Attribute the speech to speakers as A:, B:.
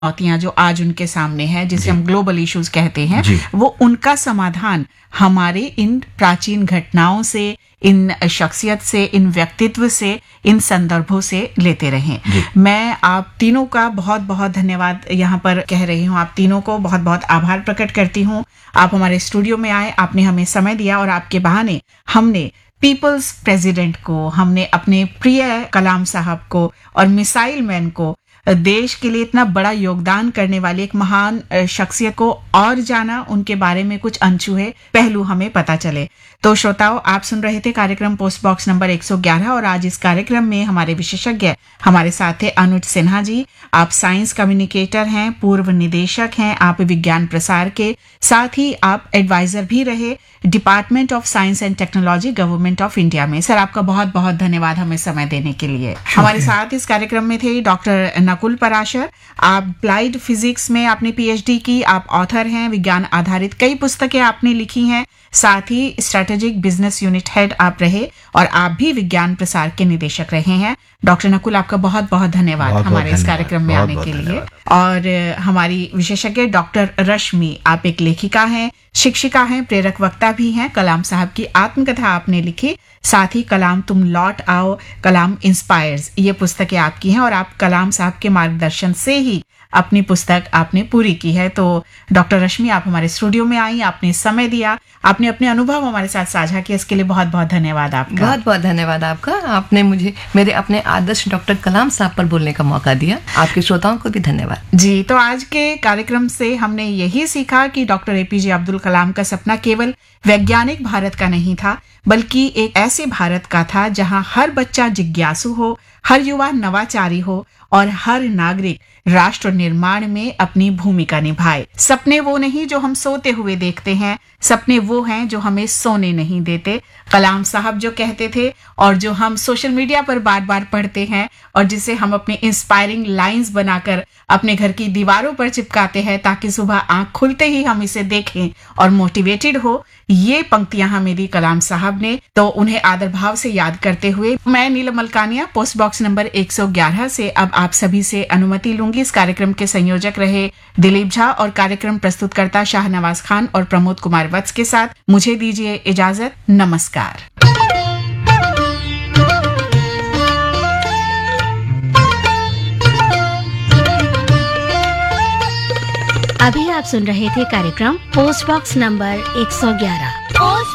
A: चुनौतियां जो आज उनके सामने है, जिसे
B: जी।
A: हम ग्लोबल इश्यूज कहते हैं,
B: जी।
A: वो उनका समाधान हमारे इन प्राचीन घटनाओं से, इन शख्सियत से, इन व्यक्तित्व से, इन संदर्भों से लेते रहें।
B: जी।
A: मैं आप तीनों का बहुत बहुत धन्यवाद यहाँ पर कह रही हूँ। आप तीनों को बहुत बहुत आभार प्रकट करती हूँ। आप हमारे स्टूडियो में आए, आपने हमें समय दिया और आपके बहाने हमने पीपल्स प्रेसिडेंट को, हमने अपने प्रिय कलाम साहब को और मिसाइल मैन को, देश के लिए इतना बड़ा योगदान करने वाली एक महान शख्सियत को और जाना, उनके बारे में कुछ अनछुए पहलू हमें पता चले। तो श्रोताओं, आप सुन रहे थे कार्यक्रम पोस्ट बॉक्स नंबर 111 और आज इस कार्यक्रम में हमारे विशेषज्ञ हमारे साथ थे अनुज सिन्हा जी। आप साइंस कम्युनिकेटर हैं, पूर्व निदेशक हैं, आप विज्ञान प्रसार के, साथ ही आप एडवाइजर भी रहे department of science and technology, government of India में। सर, आपका बहुत बहुत धन्यवाद हमें समय देने के लिए। हमारे साथ इस कार्यक्रम में थे डॉक्टर नकुल पराशर। आप अप्लाइड फिजिक्स में आपने पीएचडी की, आप ऑथर हैं, विज्ञान आधारित कई पुस्तकें आपने लिखी हैं, साथ ही स्ट्रेटेजिक बिजनेस यूनिट हेड आप रहे और आप भी विज्ञान प्रसार के निदेशक रहे हैं। डॉक्टर नकुल, आपका बहुत बहुत धन्यवाद हमारे इस कार्यक्रम में आने के लिए। और हमारी विशेषज्ञ डॉक्टर रश्मि, आप एक लेखिका हैं, शिक्षिका हैं, प्रेरक वक्ता भी हैं। कलाम साहब की आत्मकथा आपने लिखी, साथ ही कलाम तुम लौट आओ, कलाम इंस्पायर्स, ये पुस्तकें आपकी हैं और आप कलाम साहब के मार्गदर्शन से ही अपनी पुस्तक आपने पूरी की है। तो डॉक्टर रश्मि, आप हमारे स्टूडियो में आई, आपने समय दिया, आपने अपने अनुभव हमारे साथ साझा किए, इसके लिए बहुत बहुत धन्यवाद आपका।
C: बहुत बहुत धन्यवाद आपका। आपने मुझे मेरे अपने आदर्श डॉक्टर कलाम साहब पर बोलने का मौका दिया। आपके श्रोताओं को भी धन्यवाद।
A: जी, तो आज के कार्यक्रम से हमने यही सीखा कि डॉक्टर एपीजे अब्दुल कलाम का सपना केवल वैज्ञानिक भारत का नहीं था, बल्कि एक ऐसे भारत का था जहां हर बच्चा जिज्ञासु हो, हर युवा नवाचारी हो और हर नागरिक राष्ट्र निर्माण में अपनी भूमिका निभाए। सपने वो नहीं जो हम सोते हुए देखते हैं, सपने वो हैं जो हमें सोने नहीं देते। कलाम साहब जो कहते थे और जो हम सोशल मीडिया पर बार बार पढ़ते हैं और जिसे हम अपने इंस्पायरिंग लाइंस बनाकर अपने घर की दीवारों पर चिपकाते हैं ताकि सुबह आंख खुलते ही हम इसे देखें और मोटिवेटेड हो, ये पंक्तियां हमें दी कलाम साहब ने। तो उन्हें आदर भाव से याद करते हुए मैं नीलम मलकानिया, पोस्ट बॉक्स नंबर 111 से अब आप सभी से अनुमति लूंगी। इस कार्यक्रम के संयोजक रहे दिलीप झा और कार्यक्रम प्रस्तुतकर्ता शाहनवाज खान और प्रमोद कुमार वत्स के साथ मुझे दीजिए इजाजत। नमस्कार।
D: अभी आप सुन रहे थे कार्यक्रम पोस्ट बॉक्स नंबर 111।